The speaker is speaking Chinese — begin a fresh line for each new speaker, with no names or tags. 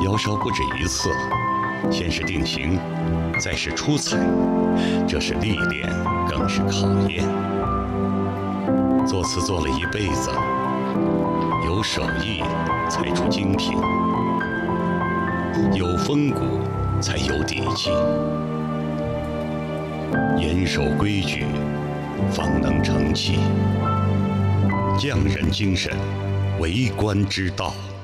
窑烧不止一次，先是定型，再是出彩，这是历练，更是考验。做瓷做了一辈子，有手艺才出精品，有风骨才有底气，严守规矩，方能成器。匠人精神，为官之道。